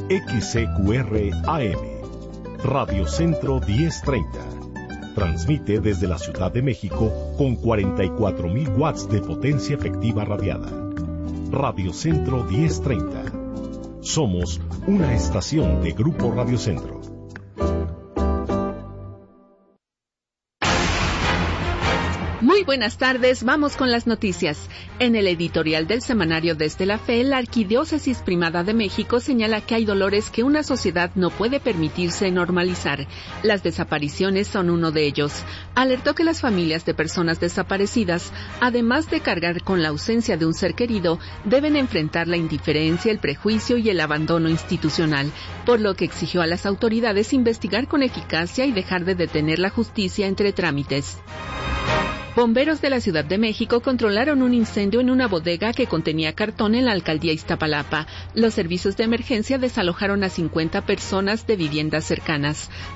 XCQR AM, Radio Centro 1030. Transmite desde la Ciudad de México con 44,000 watts de potencia efectiva radiada. Radio Centro 1030. Somos una estación de Grupo Radio Centro. Muy buenas tardes, vamos con las noticias. En el editorial del semanario Desde la Fe, la Arquidiócesis Primada de México señala que hay dolores que una sociedad no puede permitirse normalizar. Las desapariciones son uno de ellos. Alertó que las familias de personas desaparecidas, además de cargar con la ausencia de un ser querido, deben enfrentar la indiferencia, el prejuicio y el abandono institucional, por lo que exigió a las autoridades investigar con eficacia y dejar de detener la justicia entre trámites. Bomberos de la Ciudad de México controlaron un incendio en una bodega que contenía cartón en la alcaldía Iztapalapa. Los servicios de emergencia desalojaron a 50 personas de viviendas cercanas.